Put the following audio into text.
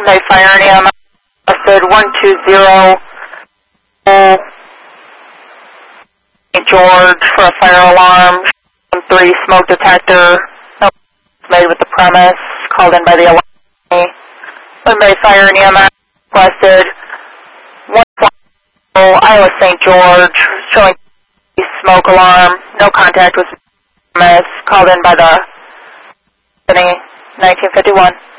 They fire an EMS. Requested 120 St. George for a fire alarm. 3 smoke detector. No made with the premise. Called in by the alarm. Bay Fire and EMS requested 120 Iowa St. George showing smoke alarm. No contact with EMS. Called in by the company. 1951.